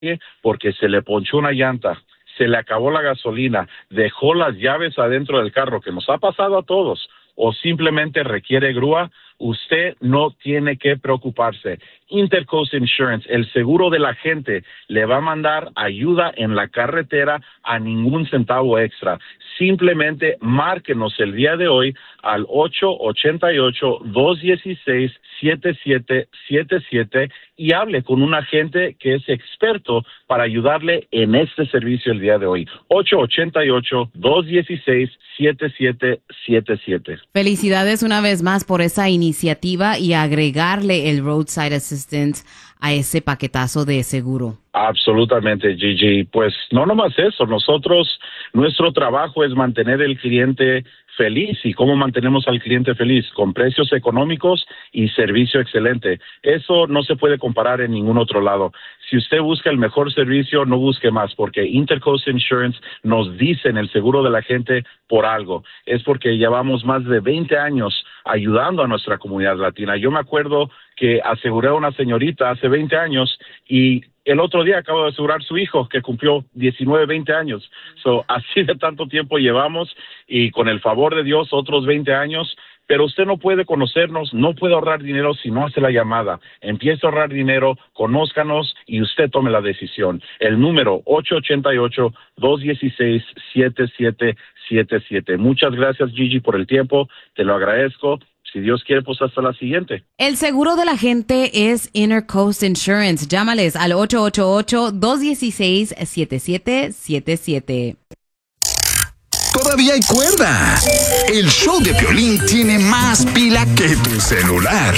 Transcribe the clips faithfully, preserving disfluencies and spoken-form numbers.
porque se le ponchó una llanta, se le acabó la gasolina, dejó las llaves adentro del carro, que nos ha pasado a todos, o simplemente requiere grúa, usted no tiene que preocuparse. Intercoast Insurance, el seguro de la gente, le va a mandar ayuda en la carretera a ningún centavo extra. Simplemente márquenos el día de hoy al ocho ocho ocho, dos uno seis, siete siete siete siete y hable con un agente que es experto para ayudarle en este servicio el día de hoy. ocho ocho ocho, dos uno seis, siete siete siete siete. Felicidades una vez más por esa iniciativa y agregarle el Roadside Assistance a ese paquetazo de seguro. Absolutamente, Gigi. Pues no nomás eso, nosotros, nuestro trabajo es mantener el cliente feliz. ¿Y cómo mantenemos al cliente feliz? Con precios económicos y servicio excelente. Eso no se puede comparar en ningún otro lado. Si usted busca el mejor servicio, no busque más, porque Intercoast Insurance nos dice en el seguro de la gente por algo. Es porque llevamos más de veinte años ayudando a nuestra comunidad latina. Yo me acuerdo que aseguré a una señorita hace veinte años y el otro día acabo de asegurar su hijo que cumplió diecinueve, veinte años. So, así de tanto tiempo llevamos y con el favor de Dios otros veinte años. Pero usted no puede conocernos, no puede ahorrar dinero si no hace la llamada. Empiece a ahorrar dinero, conózcanos y usted tome la decisión. El número ocho ocho ocho, dos uno seis, siete siete siete siete. Muchas gracias, Gigi, por el tiempo. Te lo agradezco. Si Dios quiere, pues hasta la siguiente. El seguro de la gente es Intercoast Insurance. Llámales al ocho ocho ocho, dos uno seis, siete siete siete siete. Todavía hay cuerda. El show de Piolín tiene más pila que tu celular.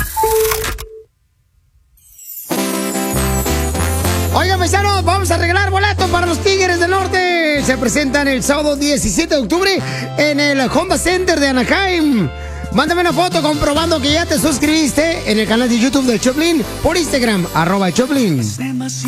Oigan, paisanos, vamos a regalar boletos para los Tigres del Norte. Se presentan el sábado diecisiete de octubre en el Honda Center de Anaheim. Mándame una foto comprobando que ya te suscribiste en el canal de YouTube de Choplin, por Instagram, arroba Choplin.